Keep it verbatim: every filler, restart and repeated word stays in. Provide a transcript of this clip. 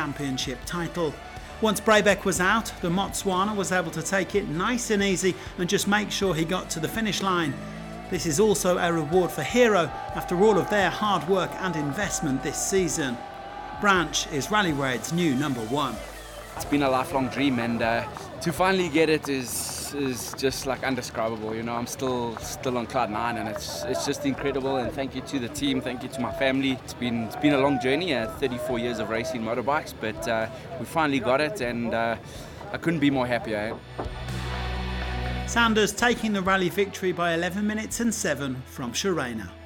championship title. Once Brabeck was out, the Motswana was able to take it nice and easy and just make sure he got to the finish line. This is also a reward for Hero after all of their hard work and investment this season. Branch is Rally Raid's new number one. It's been a lifelong dream, and uh, to finally get it is is just like indescribable. You know, I'm still still on cloud nine, and it's it's just incredible. And thank you to the team, thank you to my family. It's been it's been a long journey, uh, thirty-four years of racing motorbikes, but uh, we finally got it, and uh, I couldn't be more happier. Sanders taking the rally victory by eleven minutes and seven from Sharena.